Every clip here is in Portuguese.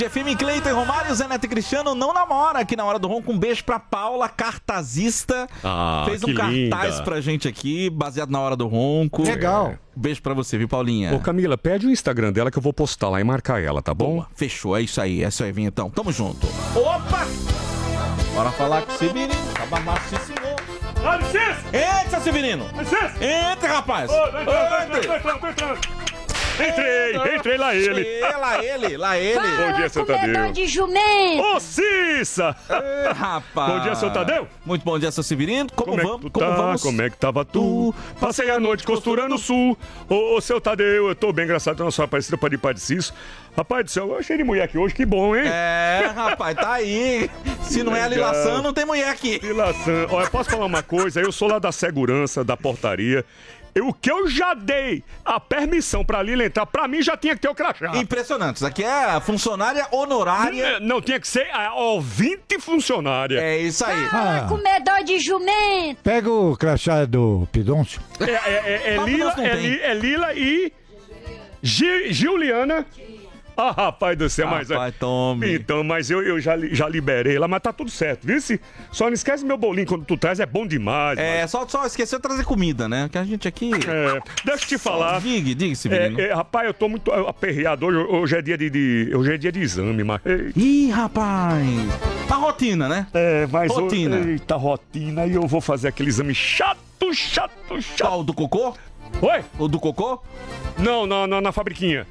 Band FM, Cleiton e Romário, Zé Neto e Cristiano não namora aqui na Hora do Ronco. Um beijo pra Paula, cartazista. Fez um cartaz pra gente aqui, baseado na Hora do Ronco. Legal. Beijo pra você, viu, Paulinha? Ô, Camila, pede o Instagram dela que eu vou postar lá e marcar ela, tá bom? Boa, fechou, é isso aí, então. Tamo junto. Opa! Bora falar com o Severino. Tá babacíssimo. Dá licença! Entra, seu Severino! Licença! Entra, rapaz! Tô entrando. Entrei lá ele. Lá ele. Bom dia, seu Tadeu. De jumento. Ô, Cissa! Rapaz. Bom dia, seu Tadeu. Muito bom dia, seu Severino. Como vamos? Como é que tava tu? Passei a noite costurando o sul. Ô, seu Tadeu, eu tô bem, graçado a nossa parecida para de Padre Cício. Rapaz do céu, eu achei de mulher aqui hoje, que bom, hein? Rapaz, tá aí. Se não é a Lilação, não tem mulher aqui. Lilação. Olha, posso falar uma coisa? Eu sou lá da segurança, da portaria. O que eu já dei a permissão pra Lila entrar, pra mim já tinha que ter o crachá. Impressionante. Isso aqui é funcionária honorária. Não, tinha que ser a ouvinte funcionária. É isso aí. Comedor de jumento. Pega o crachá do Pidoncio. É Lila e Giuliana. Ah, rapaz do céu, mas... Rapaz, tome. Então, mas eu já liberei lá, mas tá tudo certo, viu? Só não esquece meu bolinho quando tu traz, é bom demais. Só esqueceu de trazer comida, né? Que a gente aqui... Deixa eu te falar. Diga, Severino. Rapaz, eu tô muito aperreado. Hoje é dia de exame, mas... Ih, rapaz. A rotina, né? Mas... Rotina. Eita, rotina. E eu vou fazer aquele exame chato. Qual, o do cocô? Oi? O do cocô? Não, na fabriquinha.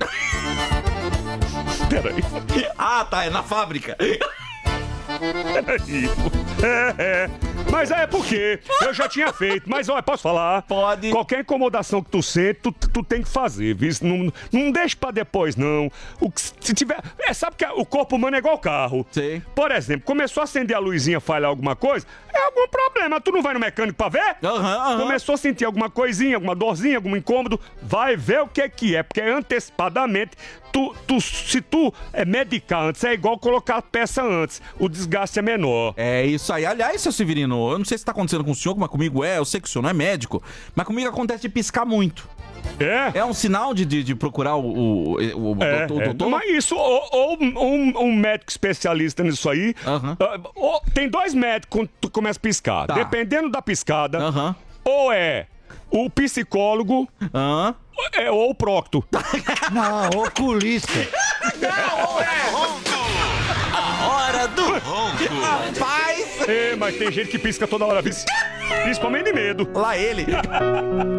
Peraí. Ah, tá, é na fábrica. Peraí. Mas é porque eu já tinha feito. Mas olha, posso falar? Pode. Qualquer incomodação que tu sente, tu tem que fazer, viu? Não deixa pra depois, não. Se tiver... sabe que o corpo humano é igual carro. Sim. Por exemplo, começou a acender a luzinha, falhar alguma coisa, é algum problema. Tu não vai no mecânico pra ver? Começou a sentir alguma coisinha, alguma dorzinha, algum incômodo, vai ver o que é. Porque antecipadamente, se tu medicar antes, é igual colocar a peça antes. O desgaste é menor. É isso aí. Aliás, seu Severino, eu não sei se tá acontecendo com o senhor, mas comigo eu sei que o senhor não é médico, mas comigo acontece de piscar muito. É um sinal de procurar o doutor? Mas isso, ou um médico especialista nisso aí. Tem dois médicos quando tu começa a piscar. Tá. Dependendo da piscada, ou é o psicólogo, ou o procto. Não, oculista. A Hora do Ronco. Rapaz! Mas tem gente que pisca toda hora, principalmente de medo. Lá ele.